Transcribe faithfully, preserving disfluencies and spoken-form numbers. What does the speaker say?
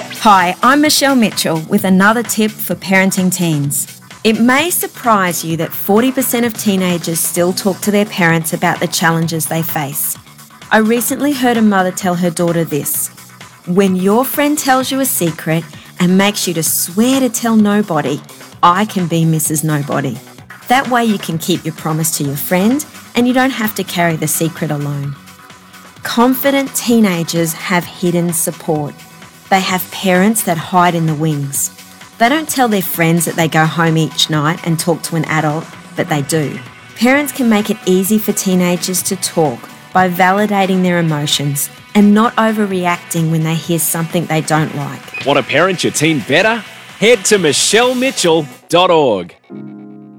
Hi, I'm Michelle Mitchell with another tip for parenting teens. It may surprise you that forty percent of teenagers still talk to their parents about the challenges they face. I recently heard a mother tell her daughter this: "When your friend tells you a secret and makes you to swear to tell nobody, I can be Missus Nobody." That way you can keep your promise to your friend and you don't have to carry the secret alone. Confident teenagers have hidden support. They have parents that hide in the wings. They don't tell their friends that they go home each night and talk to an adult, but they do. Parents can make it easy for teenagers to talk by validating their emotions and not overreacting when they hear something they don't like. Want to parent your teen better? Head to michelle mitchell dot org.